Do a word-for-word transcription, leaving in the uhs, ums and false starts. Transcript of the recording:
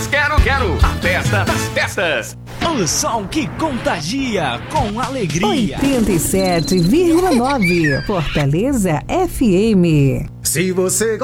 Quero, quero. A festa das festas. O som que contagia com alegria. oitenta e sete vírgula nove Fortaleza F M. Se você